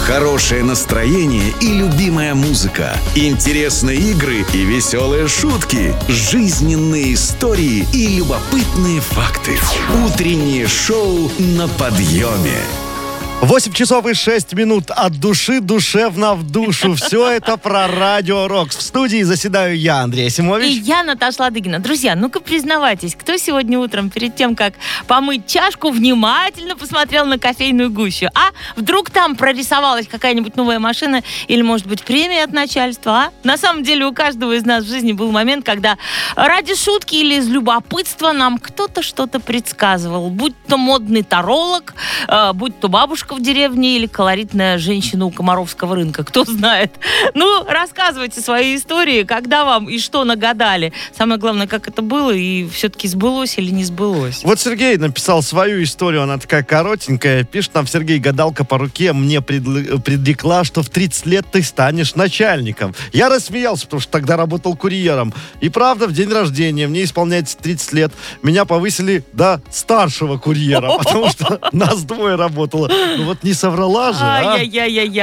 Хорошее настроение и любимая музыка. Интересные игры и веселые шутки. Жизненные истории и любопытные факты. Утреннее шоу на подъеме. 8 часов и 6 минут от души душевно в душу. Все это про Радио Рокс. В студии заседаю я, Андрей Асимович. И я, Наташа Ладыгина. Друзья, ну-ка признавайтесь, кто сегодня утром перед тем, как помыть чашку, внимательно посмотрел на кофейную гущу? А вдруг там прорисовалась какая-нибудь новая машина или, может быть, премия от начальства? А? На самом деле у каждого из нас в жизни был момент, когда ради шутки или из любопытства нам кто-то что-то предсказывал. Будь то модный таролог, будь то бабушка в деревне или колоритная женщина у Комаровского рынка. Кто знает. Ну, рассказывайте свои истории, когда вам и что нагадали. Самое главное, как это было и все-таки сбылось или не сбылось. Вот Сергей написал свою историю, она такая коротенькая. Пишет нам Сергей: гадалка по руке мне предрекла, что в 30 лет ты станешь начальником. Я рассмеялся, потому что тогда работал курьером. И правда, в день рождения, мне исполняется 30 лет, меня повысили до старшего курьера, потому что нас двое работало. Ну вот не соврала же, а? Ай-яй-яй-яй-яй.